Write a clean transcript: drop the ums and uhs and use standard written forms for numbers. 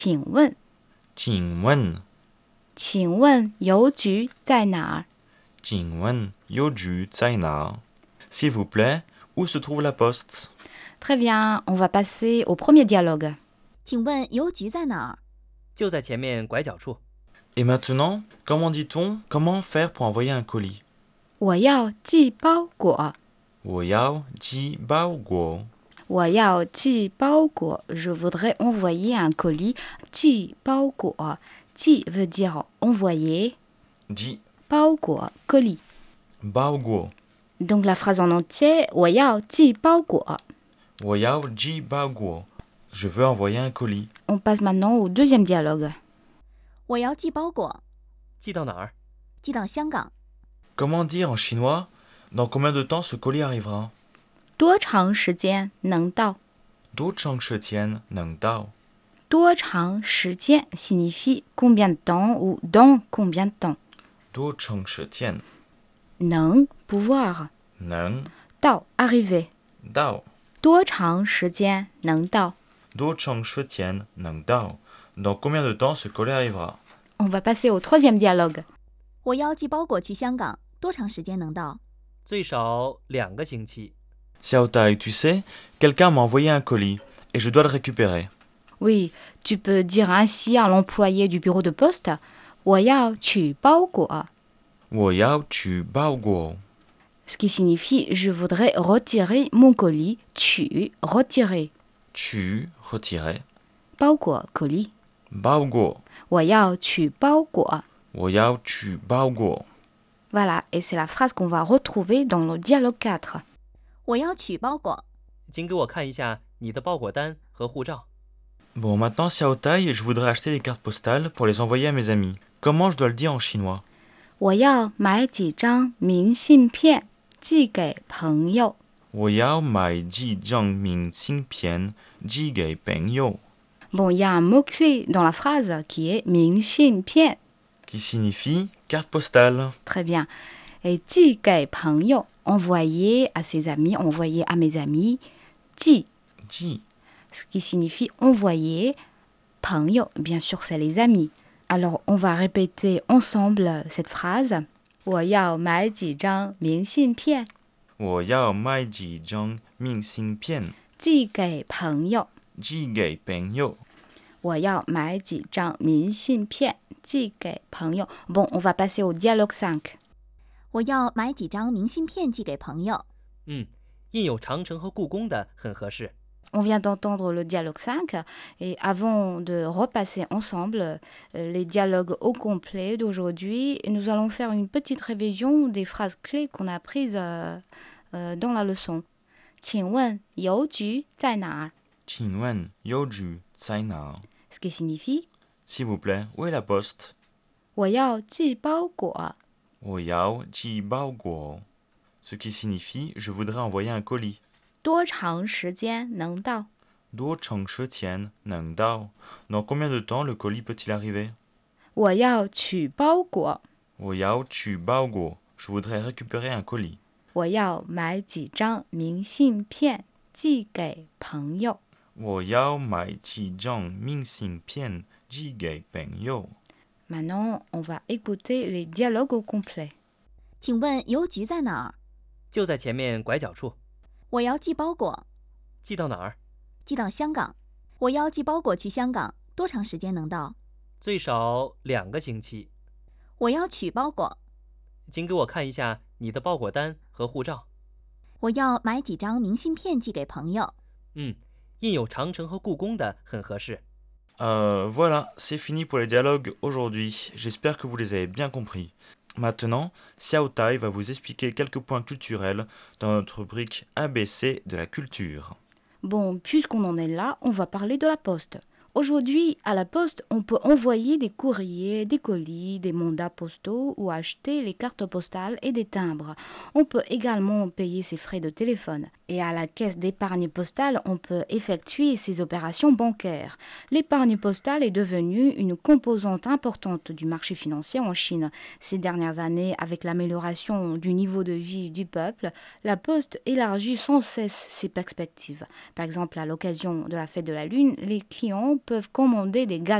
请问， 请问， 请问邮局在哪儿？ 请问邮局在哪？ S'il vous plaît, où se trouve la poste? Très bien, on va passer au premier dialogue. 请问邮局在哪儿？ 就在前面拐角处。 Et maintenant, comment dit-on? Comment faire pour envoyer un colis? 我要寄包裹。 我要寄包裹。 我要寄包裹。Je voudrais envoyer un colis. 寄包裹。寄 veut dire envoyer. 寄包裹 colis. 包裹。 Donc la phrase en entier. 我要寄包裹。 我要寄包裹。Je veux envoyer un colis. On passe maintenant au deuxième dialogue. 我要寄包裹， 寄到哪儿？ 寄到香港。 Comment dire en chinois? Dans combien de temps ce colis arrivera? 多长时间能到？ 多长时间能到？ 多长时间 signifie combien de temps ou dans combien de temps. 多长时间能 pouvoir. 能到 arriver. 到？ 多长时间能到？ 多长时间能到？ Dans combien de temps ce colis arrivera? On va passer au troisième dialogue. 我要寄包裹去香港，多长时间能到？ 最少2个星期。 Xiao Tai, tu sais, quelqu'un m'a envoyé un colis et je dois le récupérer. Oui, tu peux dire ainsi à l'employé du bureau de poste. 我要取包裹。 我要取包裹。 Ce qui signifie je voudrais retirer mon colis. 取 retirer. 取 retirer. 包裹 colis. 包裹。 我要取包裹。 我要取包裹。 Voilà, et c'est la phrase qu'on va retrouver dans le dialogue 4. 我要取包裹， 请给我看一下你的包裹单和护照。 Bon, maintenant, Xiao Tai, je voudrais acheter des cartes postales pour les envoyer à mes amis. Comment je dois le dire en chinois? 我要买几张明信片寄给朋友。 我要买几张明信片寄给朋友。 Bon, il y a un mot-clé dans la phrase qui est 明信片. Qui signifie carte postale. Très bien. Et 寄给朋友, envoyer à ses amis, envoyer à mes amis. 寄, Ji. ce qui signifie envoyer. 朋友, bien sûr, c'est les amis. Alors, on va répéter ensemble cette phrase. 我要买几张明信片我要买几张明信片寄给朋友。 寄给朋友。 我要买几张明信片寄给朋友。Bon, on va passer au dialogue 5. 我要买几张明信片寄给朋友。 印有长城和故宫的很合适。 On vient d'entendre le dialogue 5 et avant de repasser ensemble les dialogues au complet d'aujourd'hui, nous allons faire une petite révision des phrases clés qu'on a apprises dans la leçon. 请问邮局在哪儿？ 请问邮局在哪？ Ce qui signifie S'il vous plaît, où est la poste? 我要寄包裹。 我要寄包裹。Ce qui signifie je voudrais envoyer un colis. 多长时间能到？ 多长时间能到？ Dans combien de temps le colis peut-il arriver? 我要取包裹。 我要取包裹。Je voudrais récupérer un colis. 我要买几张明信片寄给朋友。 我要买几张明信片寄给朋友。 Maintenant, on va écouter les dialogues au complet. 请问邮局在哪儿？ 就在前面拐角处。 我要寄包裹， 寄到哪儿？ 寄到香港。我要寄包裹去香港，多长时间能到？ 最少2个星期。 我要取包裹， 请给我看一下你的包裹单和护照。 我要买几张明信片寄给朋友。 印有长城和故宫的很合适。 Voilà, c'est fini pour les dialogues aujourd'hui. J'espère que vous les avez bien compris. Maintenant, Xiao Tai va vous expliquer quelques points culturels dans notre rubrique ABC de la culture. Bon, puisqu'on en est là, on va parler de la poste. Aujourd'hui, à la poste, on peut envoyer des courriers, des colis, des mandats postaux ou acheter les cartes postales et des timbres. On peut également payer ses frais de téléphone. Et à la caisse d'épargne postale, on peut effectuer ces opérations bancaires. L'épargne postale est devenue une composante importante du marché financier en Chine. Ces dernières années, avec l'amélioration du niveau de vie du peuple, la Poste élargit sans cesse ses perspectives. Par exemple, à l'occasion de la fête de la Lune, les clients peuvent commander des gâteaux